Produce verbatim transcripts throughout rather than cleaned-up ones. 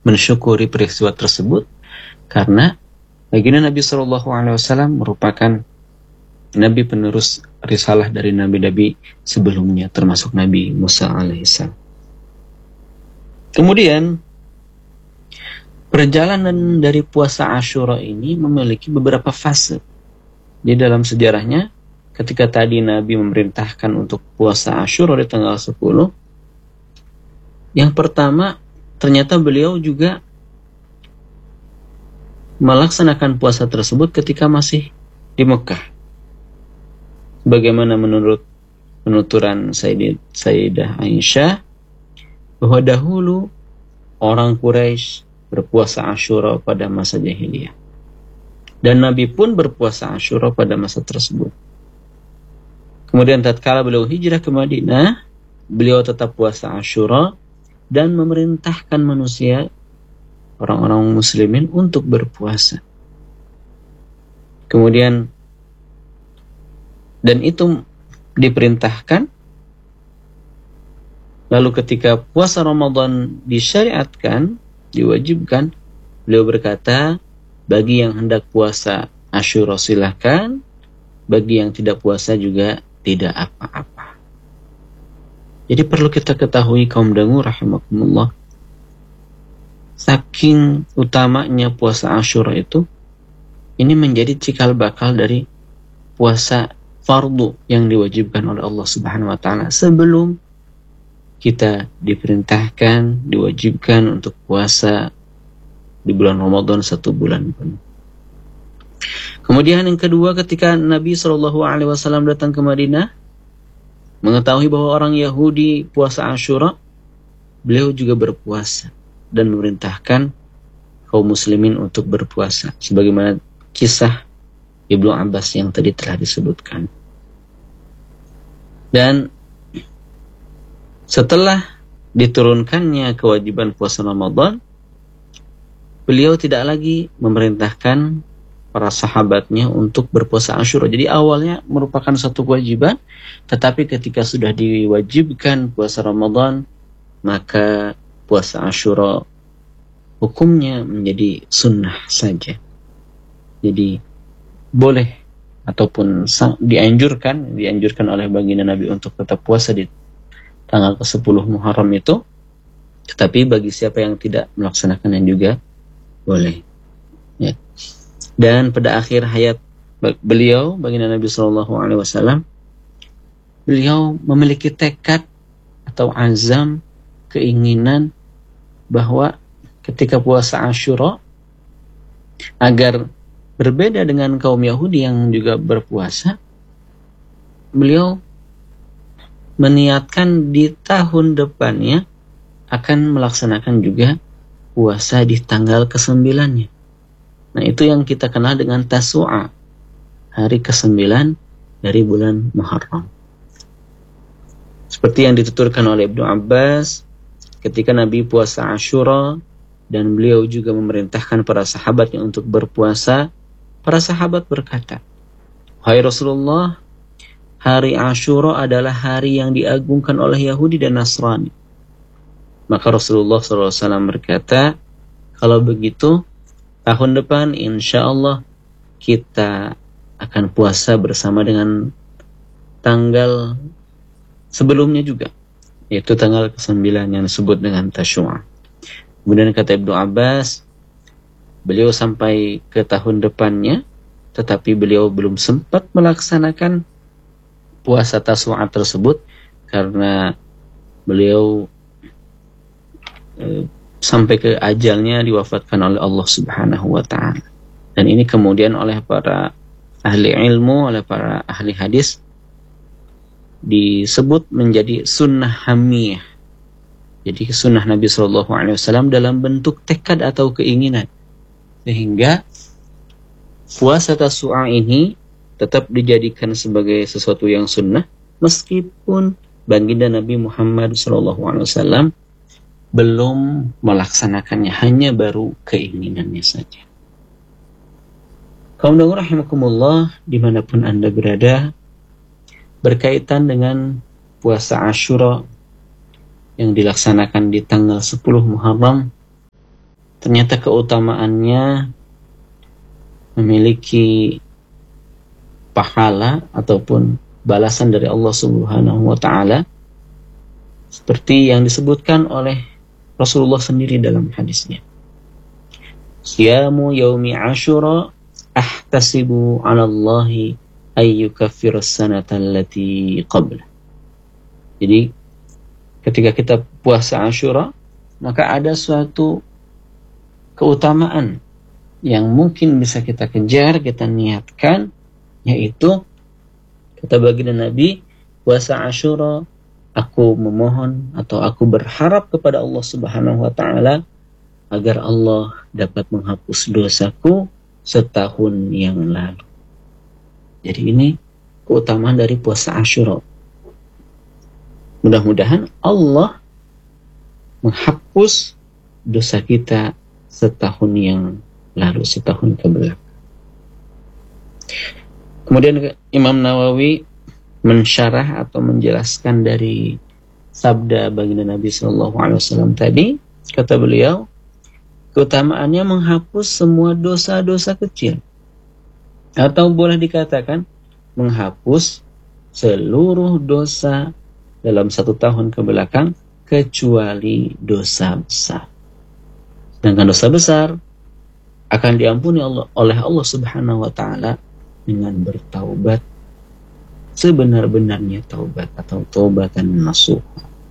mensyukuri peristiwa tersebut, karena baginda Nabi shallallahu alaihi wasallam merupakan nabi penerus risalah dari nabi-nabi sebelumnya, termasuk Nabi Musa alaihissalam. Kemudian perjalanan dari puasa Asyura ini memiliki beberapa fase. Di dalam sejarahnya, ketika tadi Nabi memerintahkan untuk puasa Asyura di tanggal sepuluh, yang pertama ternyata beliau juga melaksanakan puasa tersebut ketika masih di Mekah. Bagaimana menurut penuturan Sayyidah Aisyah, bahwa dahulu orang Quraisy berpuasa Asyura pada masa jahiliyah, dan Nabi pun berpuasa Asyura pada masa tersebut. Kemudian tatkala beliau hijrah ke Madinah, beliau tetap puasa Asyura dan memerintahkan manusia, orang-orang muslimin, untuk berpuasa. Kemudian, dan itu diperintahkan. Lalu ketika puasa Ramadan disyariatkan, diwajibkan, beliau berkata, bagi yang hendak puasa Asyura silahkan, bagi yang tidak puasa juga tidak apa-apa. Jadi perlu kita ketahui, kaum dangu rahimakumullah, saking utamanya puasa Asyura itu, ini menjadi cikal bakal dari puasa fardu yang diwajibkan oleh Allah Subhanahu wa taala sebelum kita diperintahkan, diwajibkan untuk puasa di bulan Ramadan satu bulan pun. Kemudian yang kedua, ketika Nabi shallallahu alaihi wasallam datang ke Madinah, mengetahui bahwa orang Yahudi puasa Asyura, beliau juga berpuasa dan memerintahkan kaum muslimin untuk berpuasa, sebagaimana kisah Ibnu Abbas yang tadi telah disebutkan. Dan setelah diturunkannya kewajiban puasa Ramadan, beliau tidak lagi memerintahkan para sahabatnya untuk berpuasa Asyura. Jadi awalnya merupakan satu kewajiban, tetapi ketika sudah diwajibkan puasa Ramadan, maka puasa Asyura hukumnya menjadi sunnah saja. Jadi boleh ataupun dianjurkan, dianjurkan oleh baginda Nabi untuk tetap puasa di tanggal ke sepuluh Muharram itu, tetapi bagi siapa yang tidak melaksanakannya juga boleh. Ya. Dan pada akhir hayat beliau, baginda Nabi Shallallahu Alaihi Wasallam, beliau memiliki tekad atau azam, keinginan bahwa ketika puasa Asyura, agar berbeda dengan kaum Yahudi yang juga berpuasa, beliau meniatkan di tahun depannya akan melaksanakan juga puasa di tanggal kesembilannya. Nah, itu yang kita kenal dengan Tasu'a, hari kesembilan dari bulan Muharram. Seperti yang dituturkan oleh Ibnu Abbas, ketika Nabi puasa Asyura dan beliau juga memerintahkan para sahabatnya untuk berpuasa, para sahabat berkata, "Wahai Rasulullah, hari Asyura adalah hari yang diagungkan oleh Yahudi dan Nasrani." Maka Rasulullah shallallahu alaihi wasallam berkata, "Kalau begitu, tahun depan insya Allah kita akan puasa bersama dengan tanggal sebelumnya juga, yaitu tanggal kesembilan yang disebut dengan Tasyu'a." Kemudian kata Ibnu Abbas, beliau sampai ke tahun depannya, tetapi beliau belum sempat melaksanakan puasa Tasyu'a tersebut karena beliau eh, sampai ke ajalnya diwafatkan oleh Allah Subhanahu wa taala. Dan ini kemudian oleh para ahli ilmu, oleh para ahli hadis disebut menjadi sunnah hamiyah. Jadi sunnah Nabi shallallahu alaihi wasallam dalam bentuk tekad atau keinginan. Sehingga puasa Tasyu'a ini tetap dijadikan sebagai sesuatu yang sunnah, meskipun baginda Nabi Muhammad shallallahu alaihi wasallam belum melaksanakannya, hanya baru keinginannya saja. Kaum dangu rahimakumullah, dimanapun Anda berada, berkaitan dengan puasa Asyura yang dilaksanakan di tanggal sepuluh Muharram, ternyata keutamaannya memiliki pahala ataupun balasan dari Allah Subhanahu wa taala seperti yang disebutkan oleh Rasulullah sendiri dalam hadisnya. Siyamu yaumi Asyura ahtasibu 'ala Allahi ay yukaffira as-sanata allati qabla. Jadi ketika kita puasa Asyura, maka ada suatu keutamaan yang mungkin bisa kita kejar, kita niatkan, yaitu kata baginda Nabi, puasa Asyura, aku memohon atau aku berharap kepada Allah Subhanahu wa taala agar Allah dapat menghapus dosaku setahun yang lalu. Jadi ini keutamaan dari puasa Asyura. Mudah-mudahan Allah menghapus dosa kita setahun yang lalu, setahun ke belakang. Kemudian Imam Nawawi mensyarah atau menjelaskan dari sabda baginda Nabi Shallallahu Alaihi Wasallam tadi, kata beliau, keutamaannya menghapus semua dosa-dosa kecil, atau boleh dikatakan menghapus seluruh dosa dalam satu tahun ke belakang kecuali dosa besar. Sedangkan dosa besar akan diampuni Allah, oleh Allah Subhanahu wa taala dengan bertaubat sebenar-benarnya taubat atau taubatan nasuh.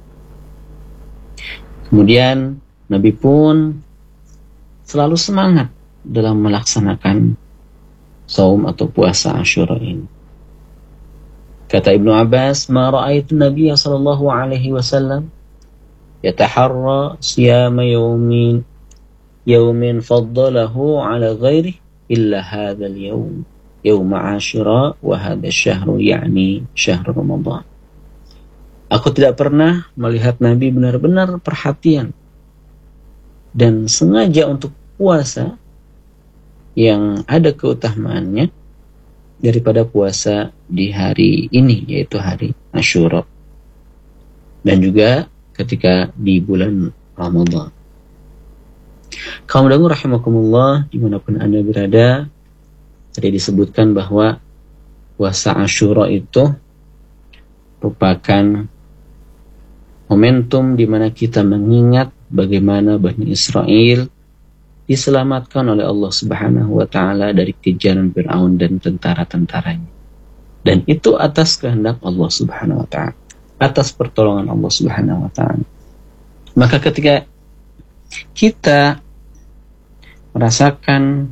Kemudian Nabi pun selalu semangat dalam melaksanakan saum atau puasa Asyura ini. Kata Ibnu Abbas, "Ma ra'aitu Nabiy sallallahu alaihi wasallam yataharra siyama yawmin yawmin faddalahu ala ghairihi illa hadzal yawm, yawm Asyura wa hadha asy-syahru yakni syahr Ramadan." Aku tidak pernah melihat Nabi benar-benar perhatian dan sengaja untuk puasa yang ada keutamaannya daripada puasa di hari ini, yaitu hari Asyura, dan juga ketika di bulan Ramadan. Kaum dangu rahimakumullah, dimanapun Anda berada, tadi disebutkan bahwa puasa Asyura itu merupakan momentum di mana kita mengingat bagaimana Bani Israel diselamatkan oleh Allah Subhanahu wa taala dari kejaran Firaun dan tentara-tentaranya. Dan itu atas kehendak Allah Subhanahu wa taala, atas pertolongan Allah Subhanahu wa taala. Maka ketika kita merasakan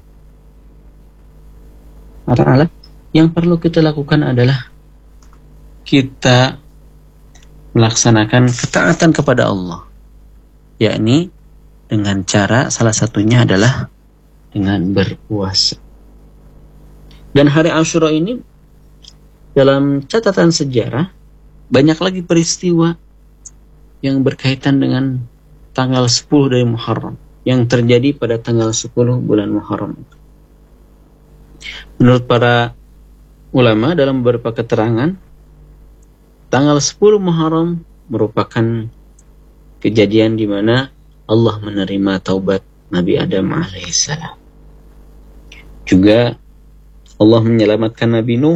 Allah, yang perlu kita lakukan adalah kita melaksanakan ketaatan kepada Allah, yakni dengan cara salah satunya adalah dengan berpuasa. Dan hari Asyura ini dalam catatan sejarah banyak lagi peristiwa yang berkaitan dengan tanggal sepuluh dari Muharram yang terjadi pada tanggal sepuluh bulan Muharram. Menurut para ulama dalam beberapa keterangan, tanggal sepuluh Muharram merupakan kejadian di mana Allah menerima taubat Nabi Adam alaihissalam. Juga Allah menyelamatkan Nabi Nuh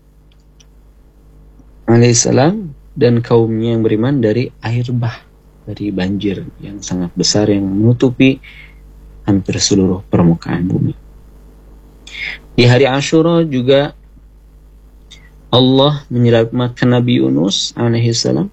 alaihissalam dan kaumnya yang beriman dari air bah, dari banjir yang sangat besar yang menutupi hampir seluruh permukaan bumi. Di hari Asyura juga Allah menyelamatkan Nabi Yunus alaihissalam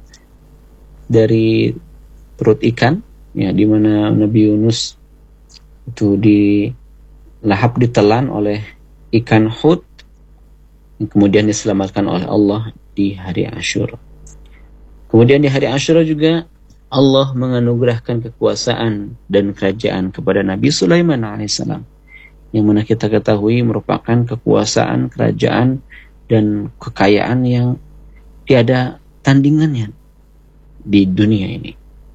dari perut ikan, ya, di mana Nabi Yunus itu dilahap ditelan oleh ikan hut yang kemudian diselamatkan oleh Allah di hari Asyura. Kemudian di hari Asyura juga Allah menganugerahkan kekuasaan dan kerajaan kepada Nabi Sulaiman alaihissalam, yang mana kita ketahui merupakan kekuasaan, kerajaan dan kekayaan yang tiada tandingannya di dunia ini.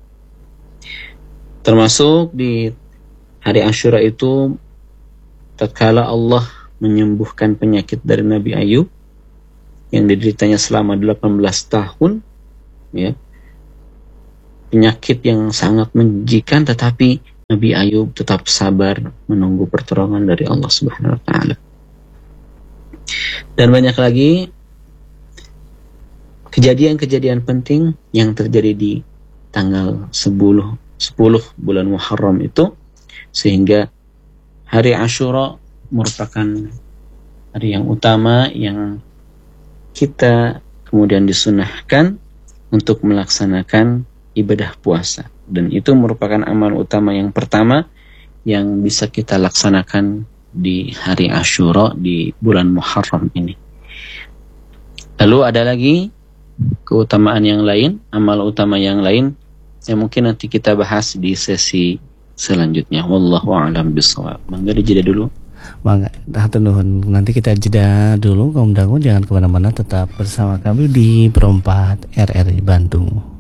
Termasuk di hari Asyura itu tatkala Allah menyembuhkan penyakit dari Nabi Ayub yang dideritanya selama delapan belas tahun, ya. Penyakit yang sangat menjijikan, tetapi Nabi Ayub tetap sabar menunggu pertolongan dari Allah Subhanahu wa taala. Dan banyak lagi kejadian-kejadian penting yang terjadi di tanggal sepuluh bulan Muharram itu, sehingga hari Asyura merupakan hari yang utama yang kita kemudian disunahkan untuk melaksanakan ibadah puasa. Dan itu merupakan amal utama yang pertama yang bisa kita laksanakan di hari Asyura di bulan Muharram ini. Lalu ada lagi keutamaan yang lain, amal utama yang lain yang mungkin nanti kita bahas di sesi selanjutnya. Wallahu a'lam bishawab. Mangga dijeda dulu. Mangga, nanti kita jeda dulu. Kaum dangu jangan kemana-mana, tetap bersama kami di Perempat R R I Bandung.